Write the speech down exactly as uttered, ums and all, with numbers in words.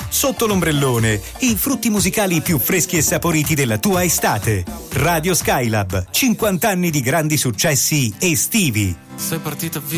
sotto l'ombrellone, i frutti musicali più freschi e saporiti della tua estate. Radio Skylab, cinquanta anni di grandi successi estivi. Sei partita via